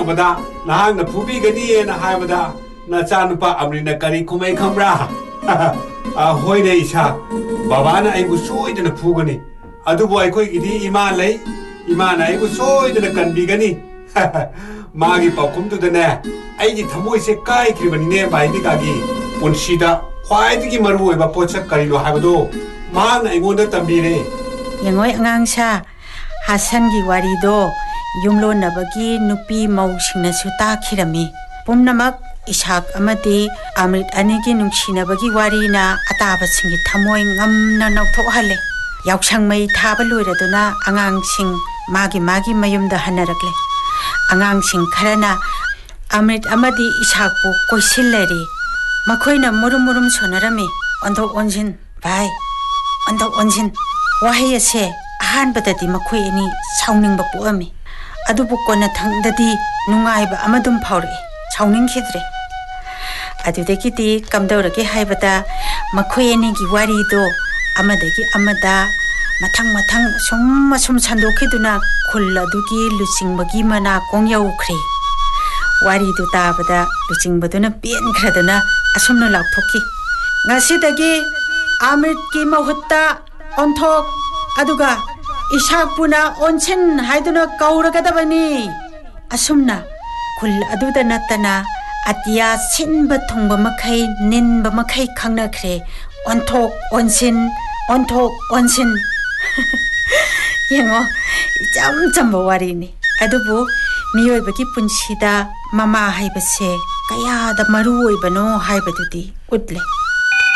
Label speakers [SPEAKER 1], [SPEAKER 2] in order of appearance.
[SPEAKER 1] ꯉꯝꯕꯗ ꯅꯍꯥꯛꯅ ꯐꯨꯕꯤꯒꯅꯤꯅ ꯍꯥꯏꯕꯗ ꯅꯆꯥꯅꯨꯄꯥ ꯑꯃꯔꯤꯠꯅ ꯀꯔꯤ ꯈꯨꯝꯃꯩ ꯈꯪꯕ꯭ꯔꯥ? ꯍꯣꯏꯅꯦ ꯏꯁꯥ, ꯕꯕꯥꯅ ꯑꯩꯕꯨ ꯁꯣꯏꯗꯅ ꯐꯨꯒꯅꯤ, ꯑꯗꯨꯕꯨ ꯑꯩꯈꯣꯏꯒꯤꯗꯤ ꯏꯃꯥ ꯂꯩ, ꯏꯃꯥꯅ ꯑꯩꯕꯨ ꯁꯣꯏꯗꯅ ꯀꯟꯕꯤꯒꯅꯤ꯫ ꯃꯥꯒꯤ ꯄꯥꯎꯈꯨꯝꯗꯨꯗꯅꯦ ꯑꯩꯒꯤ ꯊꯃꯣꯏꯁꯦ ꯀꯥꯏꯈ꯭ꯔꯤꯕꯅꯤꯅꯦ ꯃꯥꯏꯕꯤꯀꯥꯒꯤ꯫ ꯄꯨꯟꯁꯤꯗ ꯈ꯭ꯋꯥꯏꯗꯒꯤ ꯃꯔꯨꯑꯣꯏꯕ ꯄꯣꯠꯁꯛ ꯀꯔꯤꯅꯣ ꯍꯥꯏꯕꯗꯣ ꯃꯍꯥꯛꯅ ꯑꯩꯉꯣꯟꯗ ꯇꯝꯕꯤꯔꯦ꯫
[SPEAKER 2] ꯌꯦꯡꯉꯣꯏ ꯑꯉꯥꯡꯁꯥ, ꯍꯥꯁꯟꯒꯤ ꯋꯥꯔꯤꯗꯣ ꯌꯨꯝꯂꯣꯟꯅꯕꯒꯤ ꯅꯨꯄꯤ ꯃꯧꯁꯤꯡꯅꯁꯨ ꯇꯥꯈꯤꯔꯝꯃꯤ꯫ ꯄꯨꯝꯅꯃꯛ ꯏꯁꯥꯛ ꯑꯃꯗꯤ ꯑꯃ꯭ꯔꯤꯠ ꯑꯅꯤꯒꯤ ꯅꯨꯡꯁꯤꯅꯕꯒꯤ ꯋꯥꯔꯤꯅ ꯑꯇꯥꯕꯁꯤꯡꯒꯤ ꯊꯃꯣꯏ ꯉꯝꯅ ꯅꯧꯊꯣꯛꯍꯜꯂꯦ꯫ ꯌꯥꯎꯁꯪ ꯃꯩ ꯊꯥꯕ ꯂꯣꯏꯔꯗꯨꯅ ꯑꯉꯥꯡꯁꯤꯡ ꯃꯥꯒꯤ ꯃꯌꯨꯝꯗ ꯍꯟꯅꯔꯛꯂꯦ꯫ ꯑꯉꯥꯡꯁꯤꯡ ꯈꯔꯅ ꯑꯃ꯭ꯔꯤꯠ ꯑꯃꯗꯤ ꯏꯁꯥꯛꯄꯨ ꯀꯣꯏꯁꯤꯜꯂꯔꯤ꯫ ꯃꯈꯣꯏꯅ ꯃꯨꯔꯨꯝ ꯃꯨꯔꯨꯝ ꯁꯣꯟꯅꯔꯝꯃꯤ꯫ ꯑꯣꯟꯊꯣꯛ ꯑꯣꯟꯁꯤꯟ ꯚꯥꯏ, ꯑꯣꯟꯊꯣꯛ ꯑꯣꯟꯁꯤꯟ꯫ ꯋꯥꯍꯩ ꯑꯁꯦ ꯑꯍꯥꯟꯕꯗꯗꯤ ꯃꯈꯣꯏ ꯑꯅꯤ ꯁꯥꯎꯅꯤꯡꯕ ꯄꯣꯛꯑꯝꯃꯤ, ꯑꯗꯨꯕꯨ ꯀꯣꯟꯅꯊꯪꯗꯗꯤ ꯅꯨꯡꯉꯥꯏꯕ ꯑꯃꯗꯨꯝ ꯐꯥꯎꯔꯛꯏ, ꯁꯥꯎꯅꯤꯡꯈꯤꯗ꯭ꯔꯦ꯫ ꯑꯗꯨꯗꯒꯤꯗꯤ ꯀꯝꯗꯧꯔꯒꯦ ꯍꯥꯏꯕꯗ ꯃꯈꯣꯏ ꯑꯅꯤꯒꯤ ꯋꯥꯔꯤꯗꯣ ꯑꯃꯗꯒꯤ ꯑꯃꯗ ꯃꯊꯪ ꯑꯁꯨꯝ ꯁꯟꯗꯣꯛꯈꯤꯗꯨꯅ ꯈꯨꯜ ꯑꯗꯨꯒꯤ ꯂꯨꯆꯤꯡꯕꯒꯤ ꯃꯅꯥꯀꯣꯡ ꯌꯧꯈ꯭ꯔꯦ꯫ ꯋꯥꯔꯤꯗꯨ ꯇꯥꯕꯗ ꯂꯨꯆꯤꯡꯕꯗꯨꯅ ꯄꯦꯟꯈ꯭ꯔꯗꯨꯅ ꯑꯁꯨꯝꯅ ꯂꯥꯎꯊꯣꯛꯈꯤ, ꯉꯁꯤꯗꯒꯤ ꯑꯃ꯭ꯔꯤꯠꯀꯤ ꯃꯍꯨꯠꯇ ꯑꯣꯟꯊꯣꯛ ꯑꯗꯨꯒ ꯏꯁꯥꯛꯄꯨꯅ ꯑꯣꯟꯁꯤꯟ ꯍꯥꯏꯗꯨꯅ ꯀꯧꯔꯒꯗꯕꯅꯤ꯫ ꯑꯁꯨꯝꯅ ꯈꯨꯜ ꯑꯗꯨꯗ ꯅꯠꯇꯅ ꯑꯇꯤꯌꯥ ꯁꯤꯟꯕ ꯊꯨꯡꯕ ꯃꯈꯩ ꯅꯤꯟꯕ ꯃꯈꯩ ꯈꯪꯅꯈ꯭ꯔꯦ, ꯑꯣꯟꯊꯣꯛ ꯑꯣꯟꯁꯤꯟ, ꯑꯣꯟꯊꯣꯛ ꯑꯣꯟꯁꯤꯟ꯫ ꯌꯦꯡꯉꯣ, ꯏꯆꯝ ꯆꯝꯕ ꯋꯥꯔꯤꯅꯤ, ꯑꯗꯨꯕꯨ ꯃꯤꯑꯣꯏꯕꯒꯤ ꯄꯨꯟꯁꯤꯗ ꯃꯃꯥ ꯍꯥꯏꯕꯁꯦ ꯀꯌꯥꯗ ꯃꯔꯨ ꯑꯣꯏꯕꯅꯣ ꯍꯥꯏꯕꯗꯨꯗꯤ ꯎꯠꯂꯦ꯫